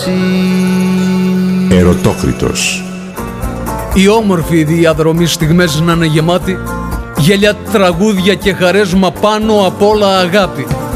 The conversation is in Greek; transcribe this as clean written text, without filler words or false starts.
εσύ. Ερωτόκριτος. Η όμορφη διαδρομή στιγμές να είναι γεμάτη, γέλια, τραγούδια και χαρές, μα πάνω απ' όλα αγάπη.